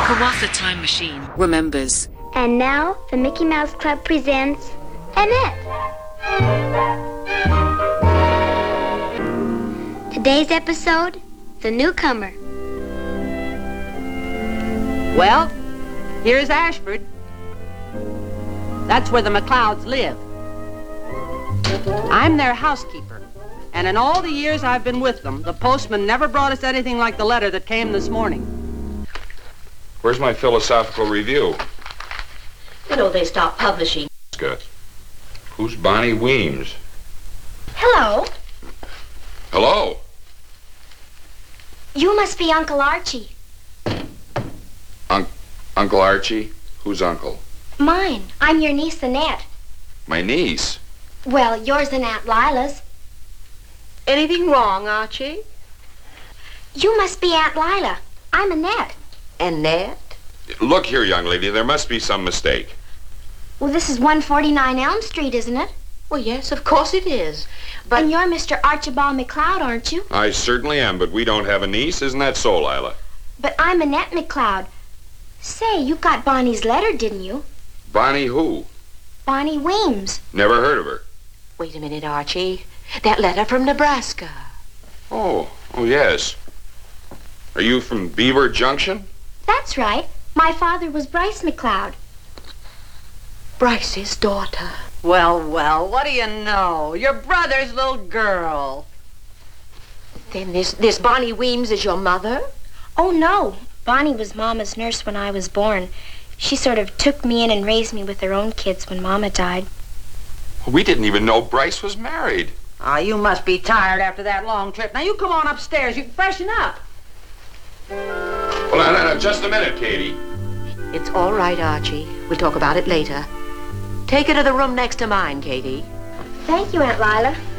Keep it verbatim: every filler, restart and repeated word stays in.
Kawatha Time Machine remembers. And now, the Mickey Mouse Club presents Annette. Today's episode, The Newcomer. Well, here's Ashford. That's where the McLeods live. I'm their housekeeper, and in all the years I've been with them, the postman never brought us anything like the letter that came this morning. Where's my philosophical review? You know, they stopped publishing. Good. Who's Bonnie Weems? Hello. Hello. You must be Uncle Archie. Un- Uncle Archie? Who's Uncle? Mine. I'm your niece, Annette. My niece? Well, yours and Aunt Lila's. Anything wrong, Archie? You must be Aunt Lila. I'm Annette. Annette? Look here, young lady, there must be some mistake. Well, this is one forty-nine Elm Street, isn't it? Well, yes, of course it is. But And you're Mister Archibald McLeod, aren't you? I certainly am, but we don't have a niece. Isn't that so, Lila? But I'm Annette McLeod. Say, you got Bonnie's letter, didn't you? Bonnie who? Bonnie Weems. Never heard of her. wait a minute, Archie. That letter from Nebraska. Oh, oh yes. Are you from Beaver Junction? That's right. My father was Bryce McLeod. Bryce's daughter. Well, well, what do you know? Your brother's little girl. Then this, this Bonnie Weems is your mother? Oh, no. Bonnie was Mama's nurse when I was born. She sort of took me in and raised me with her own kids when Mama died. We didn't even know Bryce was married. Ah, you must be tired after that long trip. Now, you come on upstairs. You can freshen up. Well, now, now, now, just a minute, Katie. It's all right, Archie. We'll talk about it later. Take her to the room next to mine, Katie. Thank you, Aunt Lila.